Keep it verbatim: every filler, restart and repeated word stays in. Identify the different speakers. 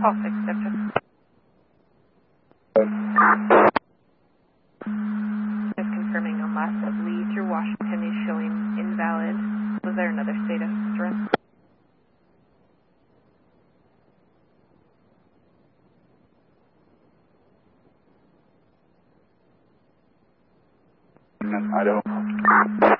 Speaker 1: All six accepted. Just confirming on last of Lee through Washington is showing invalid. Was there another status run?
Speaker 2: I don't.